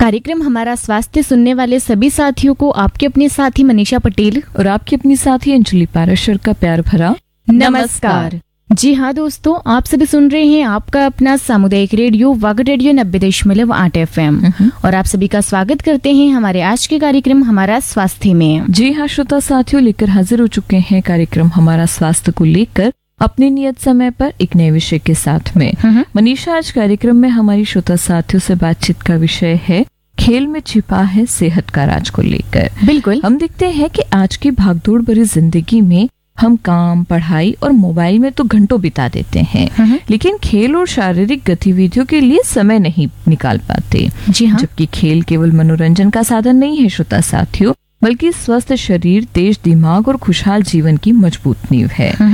कार्यक्रम हमारा स्वास्थ्य सुनने वाले सभी साथियों को आपके अपने साथी मनीषा पटेल और आपकी अपनी साथी अंजलि पाराशर का प्यार भरा नमस्कार। जी हाँ दोस्तों, आप सभी सुन रहे हैं आपका अपना सामुदायिक रेडियो वागड़ रेडियो 90.8 FM और आप सभी का स्वागत करते हैं हमारे आज के कार्यक्रम हमारा स्वास्थ्य में। जी हाँ श्रोता साथियों, लेकर हाजिर हो चुके हैं कार्यक्रम हमारा स्वास्थ्य को लेकर अपने नियत समय पर एक नए विषय के साथ में। मनीषा, आज कार्यक्रम में हमारी श्रोता साथियों से बातचीत का विषय है खेल में छिपा है सेहत का राज को लेकर। बिल्कुल, हम देखते हैं कि आज की भागदौड़ भरी जिंदगी में हम काम, पढ़ाई और मोबाइल में तो घंटों बिता देते हैं, लेकिन खेल और शारीरिक गतिविधियों के लिए समय नहीं निकाल पाते। जी हाँ। जबकि खेल केवल मनोरंजन का साधन नहीं है श्रोता साथियों, बल्कि स्वस्थ शरीर, तेज दिमाग और खुशहाल जीवन की मजबूत नींव है।